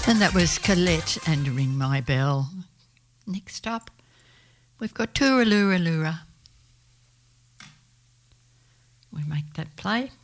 And that was Colette and Ring My Bell. Next up, we've got Tooralooraloora. We make that play.